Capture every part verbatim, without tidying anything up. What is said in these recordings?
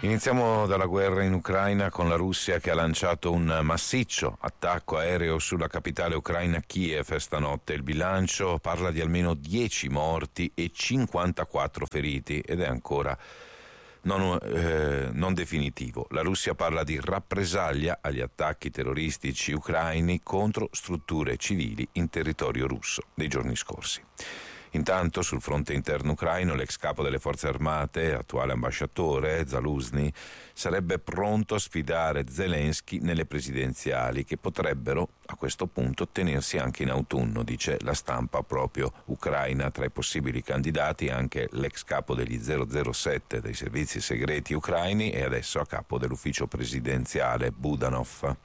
Iniziamo dalla guerra in Ucraina con la Russia che ha lanciato un massiccio attacco aereo sulla capitale ucraina Kiev stanotte. Il bilancio parla di almeno dieci morti e cinquantaquattro feriti ed è ancora non, eh, non definitivo. La Russia parla di rappresaglia agli attacchi terroristici ucraini contro strutture civili in territorio russo dei giorni scorsi. Intanto sul fronte interno ucraino l'ex capo delle forze armate, attuale ambasciatore, Zaluzny, sarebbe pronto a sfidare Zelensky nelle presidenziali che potrebbero a questo punto tenersi anche in autunno, dice la stampa proprio ucraina. Tra i possibili candidati anche l'ex capo degli zero zero sette dei servizi segreti ucraini e adesso a capo dell'ufficio presidenziale Budanov.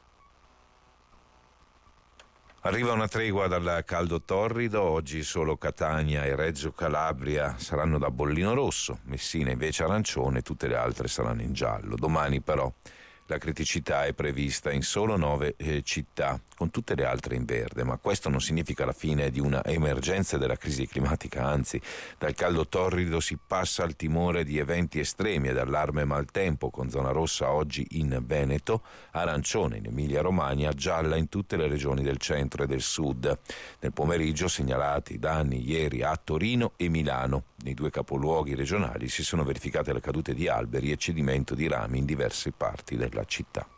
Arriva una tregua dal caldo torrido, oggi solo Catania e Reggio Calabria saranno da bollino rosso, Messina invece arancione, tutte le altre saranno in giallo. Domani però la criticità è prevista in solo nove eh, città, con tutte le altre in verde, ma questo non significa la fine di una emergenza della crisi climatica, anzi dal caldo torrido si passa al timore di eventi estremi ed allarme maltempo, con zona rossa oggi in Veneto, arancione in Emilia-Romagna, gialla in tutte le regioni del centro e del sud. Nel pomeriggio segnalati danni ieri a Torino e Milano. Nei due capoluoghi regionali si sono verificate le cadute di alberi e cedimento di rami in diverse parti della città.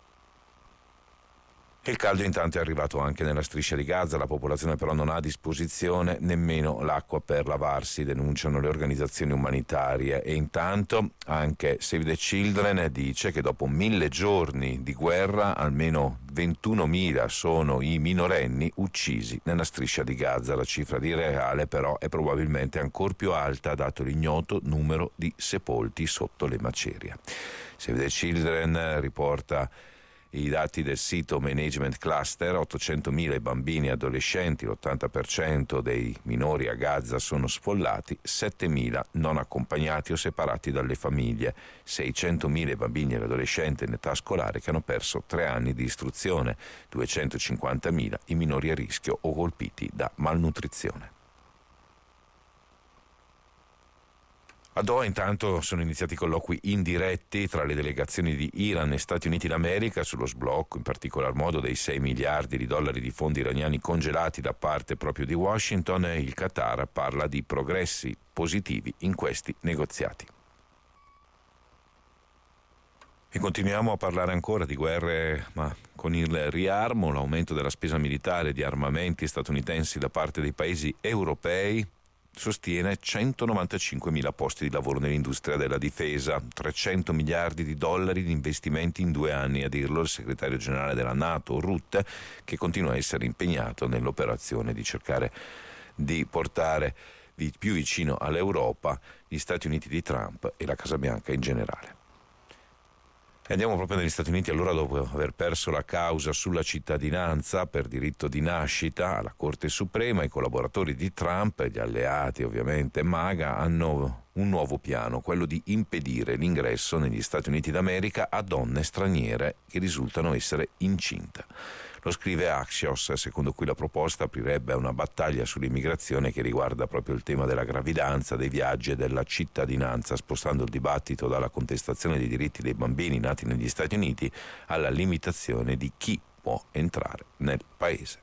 Il caldo intanto è arrivato anche nella striscia di Gaza, la popolazione però non ha a disposizione nemmeno l'acqua per lavarsi, denunciano le organizzazioni umanitarie, e intanto anche Save the Children dice che dopo mille giorni di guerra almeno ventunomila sono i minorenni uccisi nella striscia di Gaza. La cifra di reale però è probabilmente ancora più alta dato l'ignoto numero di sepolti sotto le macerie. Save the Children riporta i dati del sito Management Cluster: ottocentomila i bambini e adolescenti, l'ottanta per cento dei minori a Gaza sono sfollati, settemila non accompagnati o separati dalle famiglie, seicentomila i bambini e gli adolescenti in età scolare che hanno perso tre anni di istruzione, duecentocinquantamila i minori a rischio o colpiti da malnutrizione. A Doha intanto sono iniziati colloqui indiretti tra le delegazioni di Iran e Stati Uniti d'America sullo sblocco, in particolar modo dei sei miliardi di dollari di fondi iraniani congelati da parte proprio di Washington. E il Qatar parla di progressi positivi in questi negoziati. E continuiamo a parlare ancora di guerre, ma con il riarmo, l'aumento della spesa militare di armamenti statunitensi da parte dei paesi europei sostiene centonovantacinquemila posti di lavoro nell'industria della difesa, trecento miliardi di dollari di investimenti in due anni, a dirlo il segretario generale della NATO, Rutte, che continua a essere impegnato nell'operazione di cercare di portare più vicino all'Europa gli Stati Uniti di Trump e la Casa Bianca in generale. E andiamo proprio negli Stati Uniti. Allora, dopo aver perso la causa sulla cittadinanza per diritto di nascita alla Corte Suprema, i collaboratori di Trump e gli alleati ovviamente MAGA hanno un nuovo piano, quello di impedire l'ingresso negli Stati Uniti d'America a donne straniere che risultano essere incinte. Lo scrive Axios, secondo cui la proposta aprirebbe una battaglia sull'immigrazione che riguarda proprio il tema della gravidanza, dei viaggi e della cittadinanza, spostando il dibattito dalla contestazione dei diritti dei bambini nati negli Stati Uniti alla limitazione di chi può entrare nel paese.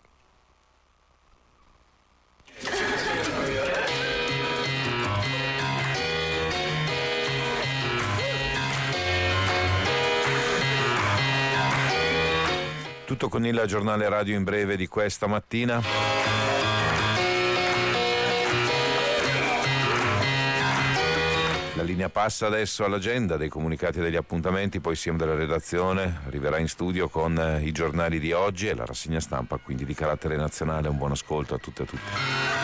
Tutto con il giornale radio in breve di questa mattina. La linea passa adesso all'agenda dei comunicati e degli appuntamenti, poi Siam della redazione arriverà in studio con i giornali di oggi e la rassegna stampa quindi di carattere nazionale. Un buon ascolto a tutte e a tutti.